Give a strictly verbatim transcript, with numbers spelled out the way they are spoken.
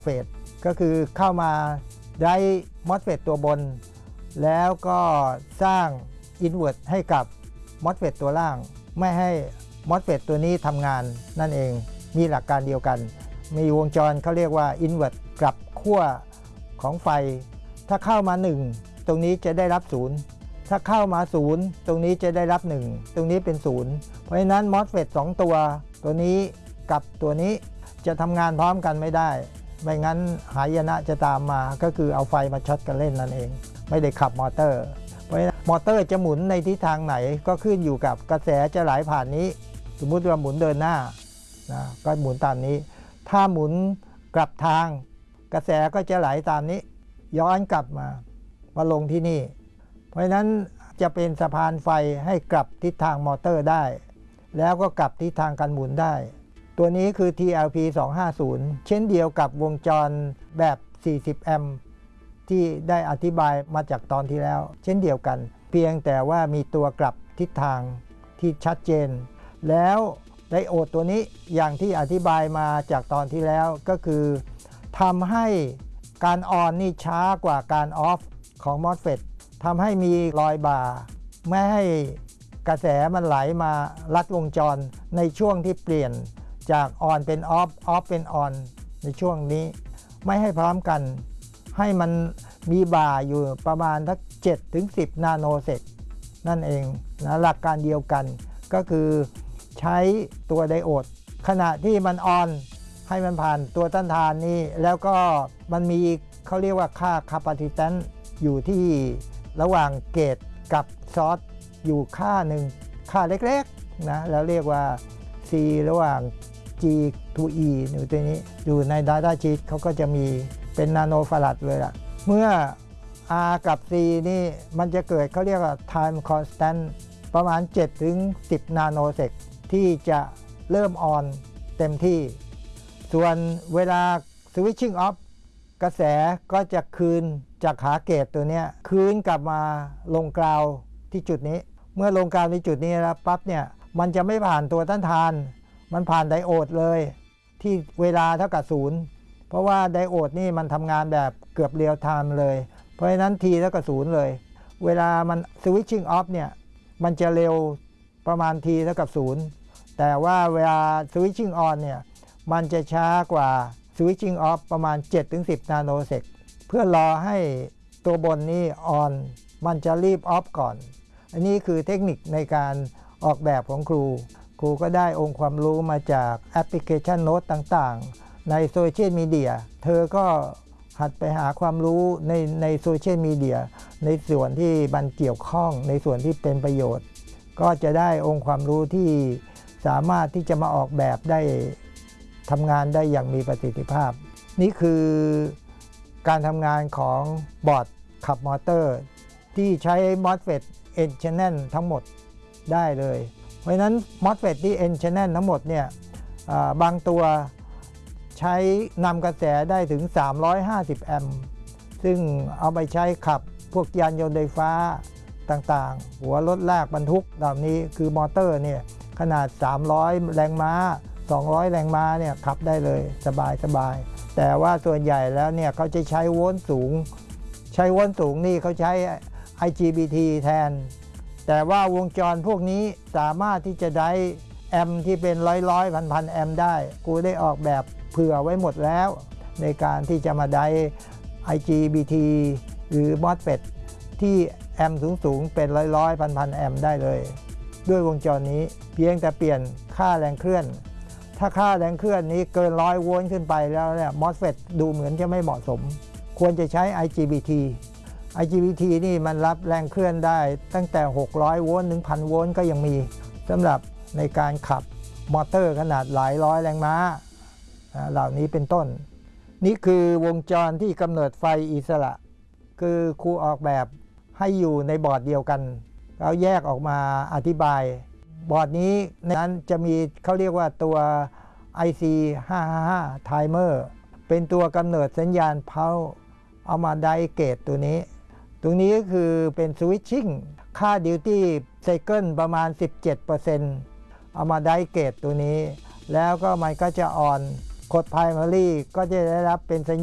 เฟสก็คือเข้ามาได้มอสเฟตตัวบนแล้วก็สร้างอินเวอร์ตให้กับมอสเฟตตัวล่างไม่ให้มอสเฟตตัวนี้ทำงานนั่นเองมีหลักการเดียวกันมีวงจรเขาเรียกว่าอินเวอร์ตกลับขั้วของไฟถ้าเข้ามาหนึ่งตรงนี้จะได้รับศูนย์ถ้าเข้ามาศูนย์ตรงนี้จะได้รับหนึ่งตรงนี้เป็นศูนย์เพราะฉะนั้นมอสเฟตสองตัวตัวนี้กับตัวนี้จะทำงานพร้อมกันไม่ได้ไม่งั้นหายนะจะตามมาก็คือเอาไฟมาช็อตกันเล่นนั่นเองไม่ได้ขับมอเตอร์เพราะฉะนั้นมอเตอร์จะหมุนในทิศทางไหนก็ขึ้นอยู่กับกระแสจะไหลผ่านนี้สมมุติว่าหมุนเดินหน้านะก็หมุนตามนี้ถ้าหมุนกลับทางกระแสก็จะไหลตามนี้ย้อนกลับมามาลงที่นี่เพราะฉะนั้นจะเป็นสะพานไฟให้กลับทิศทางมอเตอร์ได้แล้วก็กลับทิศทางการหมุนได้ตัวนี้คือ ที แอล พี สองห้าศูนย์ เช่นเดียวกับวงจรแบบสี่สิบแอมป์ที่ได้อธิบายมาจากตอนที่แล้วเช่นเดียวกันเพียงแต่ว่ามีตัวกลับทิศทางที่ชัดเจนแล้วไดโอดตัวนี้อย่างที่อธิบายมาจากตอนที่แล้วก็คือทำให้การออนนี่ช้ากว่าการออฟของ มอสเฟต ทำให้มีรอยบ่าไม่ให้กระแสมันไหลมาลัดวงจรในช่วงที่เปลี่ยนจากออนเป็นออฟออฟเป็นออนในช่วงนี้ไม่ให้พร้อมกันให้มันมีบ่าอยู่ประมาณทัก เจ็ดถึงสิบ นาโนเซกนั่นเองนะหลักการเดียวกันก็คือใช้ตัวไดโอดขณะที่มันออนให้มันผ่านตัวต้านทานนี้แล้วก็มันมีเขาเรียกว่าค่าคาปาซิแตนซ์อยู่ที่ระหว่างเกตกับซอร์สอยู่ค่าหนึ่งค่าเล็กๆนะแล้วเรียกว่า C ระหว่าง G to E อยู่ตัวนี้อยู่ใน Data Sheet เขาก็จะมีเป็นนาโนฟาราดเลยล่ะเมื่อ R กับ C นี่มันจะเกิดเขาเรียกว่า time constant ประมาณ เจ็ดถึงสิบ นาโนเซกที่จะเริ่มออนเต็มที่ส่วนเวลา switching off กระแสก็จะคืนจากขาเกตตัวนี้คืนกลับมาลงกราวที่จุดนี้เมื่อลงกราวที่จุดนี้แล้วปั๊บเนี่ยมันจะไม่ผ่านตัวต้านทานมันผ่านไดโอดเลยที่เวลาเท่ากับศูนย์เพราะว่าไดโอดนี่มันทำงานแบบเกือบเรียลไทม์เลยเพราะฉะนั้น T เท่ากับศูนย์เลยเวลามัน switching off เนี่ยมันจะเร็วประมาณ T เท่ากับศูนย์แต่ว่าเวลา switching on เนี่ยมันจะช้ากว่า switching off ประมาณ เจ็ดถึงสิบ นาโนเซกเพื่อรอให้ตัวบนนี้ on มันจะรีบ off ก่อนอันนี้คือเทคนิคในการออกแบบของครูครูก็ได้องค์ความรู้มาจากแอปพลิเคชันโน้ตต่างๆในโซเชียลมีเดียเธอก็หัดไปหาความรู้ในในโซเชียลมีเดียในส่วนที่มันเกี่ยวข้องในส่วนที่เป็นประโยชน์ก็จะได้องค์ความรู้ที่สามารถที่จะมาออกแบบได้ทำงานได้อย่างมีประสิทธิภาพนี่คือการทำงานของบอร์ดขับมอเตอร์ที่ใช้ มอสเฟต N channel ทั้งหมดได้เลยเพราะฉะนั้น มอสเฟต ที่ N channel ทั้งหมดเนี่ยบางตัวใช้นำกระแสได้ถึงสามร้อยห้าสิบแอมป์ซึ่งเอาไปใช้ขับพวกยานยนต์ไฟฟ้าต่างๆหัวรถลากบรรทุกเหล่านี้คือมอเตอร์เนี่ยขนาดสามร้อยแรงม้าสองร้อยแรงม้าเนี่ยขับได้เลยสบายสบายแต่ว่าส่วนใหญ่แล้วเนี่ยเขาจะใช้โวลต์สูงใช้โวลต์สูงนี่เขาใช้ ไอ จี บี ที แทนแต่ว่าวงจรพวกนี้สามารถที่จะได้แอมป์ที่เป็นร้อยร้อยพันพันแอมป์ได้กูได้ออกแบบเผื่อไว้หมดแล้วในการที่จะมาได้ ไอ จี บี ที หรือ มอสเฟต ที่แอมป์สูงๆเป็นร้อยร้อยพันพันแอมป์ได้เลยด้วยวงจรนี้เพียงแต่เปลี่ยนค่าแรงเคลื่อนถ้าค่าแรงเคลื่อนนี้เกินร้อยโวลต์ขึ้นไปแล้วเนี่ย มอสเฟต ดูเหมือนจะไม่เหมาะสมควรจะใช้ ไอ จี บี ที ไอ จี บี ที นี่มันรับแรงเคลื่อนได้ตั้งแต่หกร้อยโวลต์ถึง หนึ่งพัน โวลต์ก็ยังมีสำหรับในการขับมอเตอร์ขนาดหลายร้อยแรงม้าเหล่านี้เป็นต้นนี่คือวงจรที่กำเนิดไฟอิสระคือครูออกแบบให้อยู่ในบอร์ดเดียวกันแล้วแยกออกมาอธิบายบอร์ดนี้นั้นจะมีเขาเรียกว่าตัว ไอ ซี ห้าห้าห้า Timer เป็นตัวกำเนิดสัญญาณเพาเอามาไดเกตตัวนี้ตรงนี้ก็คือเป็น switching ค่า duty cycle ประมาณ สิบเจ็ดเปอร์เซ็นต์ เอามาไดเกตตัวนี้แล้วก็มันก็จะออนโค้ด primary ก็จะได้รับเป็นสัญ